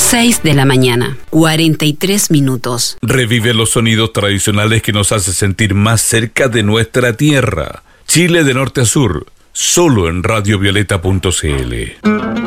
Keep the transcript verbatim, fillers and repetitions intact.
seis de la mañana, cuarenta y tres minutos. Revive los sonidos tradicionales que nos hace sentir más cerca de nuestra tierra. Chile de norte a sur, solo en radio violeta punto c l.